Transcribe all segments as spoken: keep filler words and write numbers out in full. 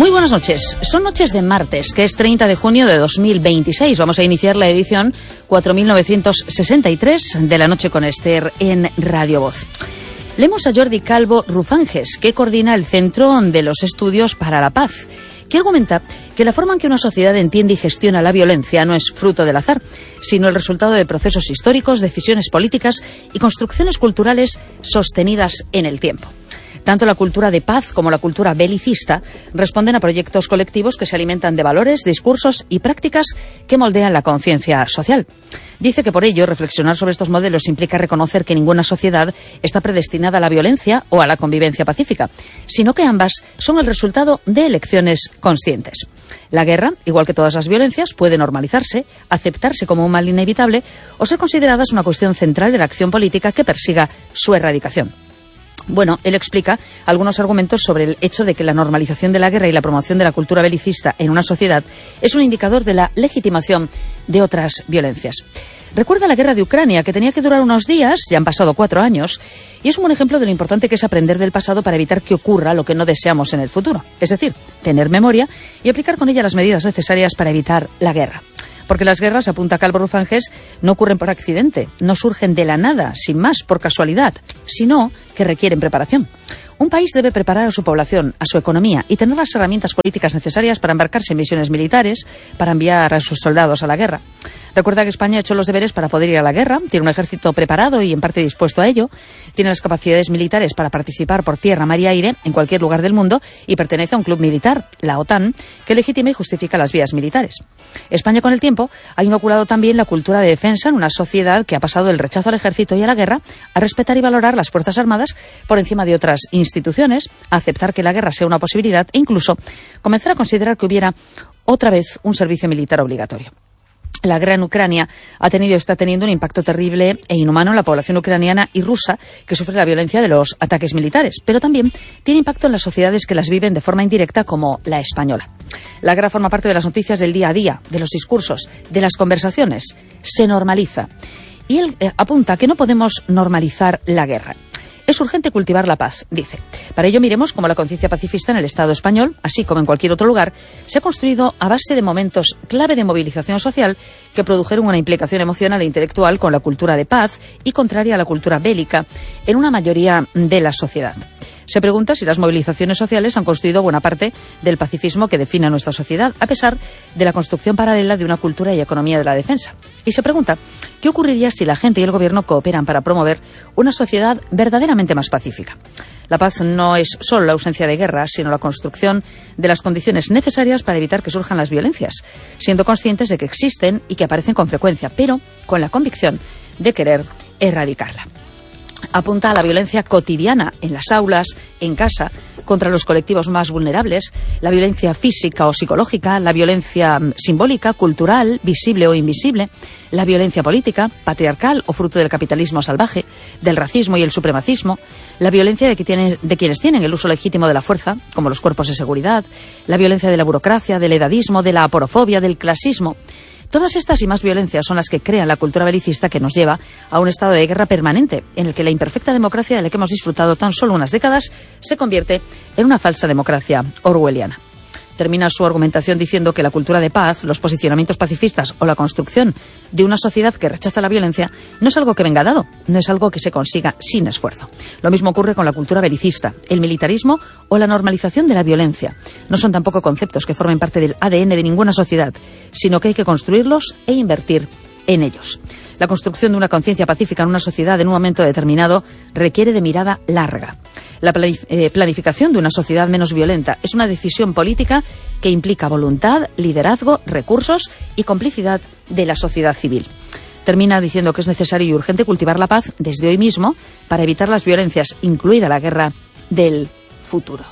Muy buenas noches. Son noches de martes, que es treinta de junio de dos mil veintiséis. Vamos a iniciar la edición cuatro mil novecientos sesenta y tres de La Noche con Esther en Radio Voz. Leemos a Jordi Calvo Rufanges, que coordina el Centro de los Estudios para la Paz, que argumenta que la forma en que una sociedad entiende y gestiona la violencia no es fruto del azar, sino el resultado de procesos históricos, decisiones políticas y construcciones culturales sostenidas en el tiempo. Tanto la cultura de paz como la cultura belicista responden a proyectos colectivos que se alimentan de valores, discursos y prácticas que moldean la conciencia social. Dice que por ello reflexionar sobre estos modelos implica reconocer que ninguna sociedad está predestinada a la violencia o a la convivencia pacífica, sino que ambas son el resultado de elecciones conscientes. La guerra, igual que todas las violencias, puede normalizarse, aceptarse como un mal inevitable o ser considerada una cuestión central de la acción política que persiga su erradicación. Bueno, él explica algunos argumentos sobre el hecho de que la normalización de la guerra y la promoción de la cultura belicista en una sociedad es un indicador de la legitimación de otras violencias. Recuerda la guerra de Ucrania, que tenía que durar unos días, ya han pasado cuatro años, y es un buen ejemplo de lo importante que es aprender del pasado para evitar que ocurra lo que no deseamos en el futuro. Es decir, tener memoria y aplicar con ella las medidas necesarias para evitar la guerra. Porque las guerras, apunta Calvo Rufanges, no ocurren por accidente, no surgen de la nada, sin más, por casualidad, sino que requieren preparación. Un país debe preparar a su población, a su economía y tener las herramientas políticas necesarias para embarcarse en misiones militares, para enviar a sus soldados a la guerra. Recuerda que España ha hecho los deberes para poder ir a la guerra, tiene un ejército preparado y en parte dispuesto a ello, tiene las capacidades militares para participar por tierra, mar y aire en cualquier lugar del mundo y pertenece a un club militar, la OTAN, que legitima y justifica las vías militares. España, con el tiempo, ha inoculado también la cultura de defensa en una sociedad que ha pasado del rechazo al ejército y a la guerra a respetar y valorar las Fuerzas Armadas por encima de otras instituciones, a aceptar que la guerra sea una posibilidad e incluso comenzar a considerar que hubiera otra vez un servicio militar obligatorio. La guerra en Ucrania ha tenido y está teniendo un impacto terrible e inhumano en la población ucraniana y rusa que sufre la violencia de los ataques militares, pero también tiene impacto en las sociedades que las viven de forma indirecta, como la española. La guerra forma parte de las noticias del día a día, de los discursos, de las conversaciones. Se normaliza. Y él eh, apunta que no podemos normalizar la guerra. Es urgente cultivar la paz, dice. Para ello miremos cómo la conciencia pacifista en el Estado español, así como en cualquier otro lugar, se ha construido a base de momentos clave de movilización social que produjeron una implicación emocional e intelectual con la cultura de paz y contraria a la cultura bélica en una mayoría de la sociedad. Se pregunta si las movilizaciones sociales han construido buena parte del pacifismo que define a nuestra sociedad, a pesar de la construcción paralela de una cultura y economía de la defensa. Y se pregunta, ¿qué ocurriría si la gente y el gobierno cooperan para promover una sociedad verdaderamente más pacífica? La paz no es solo la ausencia de guerra, sino la construcción de las condiciones necesarias para evitar que surjan las violencias, siendo conscientes de que existen y que aparecen con frecuencia, pero con la convicción de querer erradicarla. Apunta a la violencia cotidiana en las aulas, en casa, contra los colectivos más vulnerables, la violencia física o psicológica, la violencia simbólica, cultural, visible o invisible, la violencia política, patriarcal o fruto del capitalismo salvaje, del racismo y el supremacismo, la violencia de, que tiene, de quienes tienen el uso legítimo de la fuerza, como los cuerpos de seguridad, la violencia de la burocracia, del edadismo, de la aporofobia, del clasismo. Todas estas y más violencias son las que crean la cultura belicista que nos lleva a un estado de guerra permanente, en el que la imperfecta democracia de la que hemos disfrutado tan solo unas décadas se convierte en una falsa democracia orwelliana. Termina su argumentación diciendo que la cultura de paz, los posicionamientos pacifistas o la construcción de una sociedad que rechaza la violencia no es algo que venga dado, no es algo que se consiga sin esfuerzo. Lo mismo ocurre con la cultura belicista, el militarismo o la normalización de la violencia. No son tampoco conceptos que formen parte del A D N de ninguna sociedad, sino que hay que construirlos e invertir en ellos. La construcción de una conciencia pacífica en una sociedad en un momento determinado requiere de mirada larga. La planificación de una sociedad menos violenta es una decisión política que implica voluntad, liderazgo, recursos y complicidad de la sociedad civil. Termina diciendo que es necesario y urgente cultivar la paz desde hoy mismo para evitar las violencias, incluida la guerra del futuro.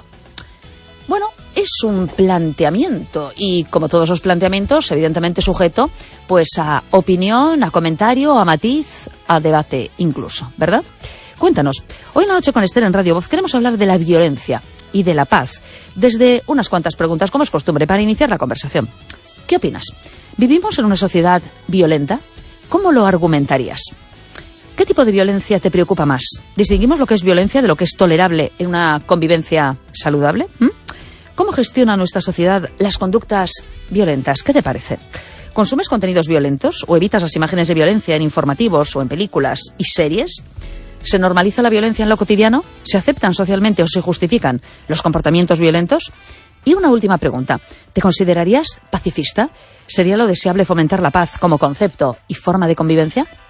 Bueno, es un planteamiento y, como todos los planteamientos, evidentemente sujeto pues a opinión, a comentario, a matiz, a debate incluso, ¿verdad? Cuéntanos, hoy en La Noche con Esther en Radio Voz queremos hablar de la violencia y de la paz desde unas cuantas preguntas, como es costumbre, para iniciar la conversación. ¿Qué opinas? ¿Vivimos en una sociedad violenta? ¿Cómo lo argumentarías? ¿Qué tipo de violencia te preocupa más? ¿Distinguimos lo que es violencia de lo que es tolerable en una convivencia saludable? ¿Mm? ¿Cómo gestiona nuestra sociedad las conductas violentas? ¿Qué te parece? ¿Consumes contenidos violentos o evitas las imágenes de violencia en informativos o en películas y series? ¿Se normaliza la violencia en lo cotidiano? ¿Se aceptan socialmente o se justifican los comportamientos violentos? Y una última pregunta. ¿Te considerarías pacifista? ¿Sería lo deseable fomentar la paz como concepto y forma de convivencia?